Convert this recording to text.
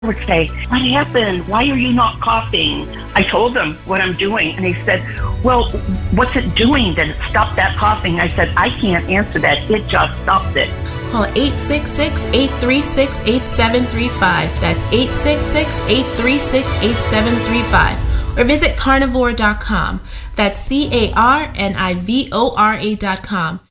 would say, what happened? Why are you not coughing? I told him what I'm doing, and he said, well, what's it doing that it stopped that coughing? I said, I can't answer that. It just stopped it. Call 866-836-8735. That's 866-836-8735. Or visit carnivore.com. That's CARNIVORA.com.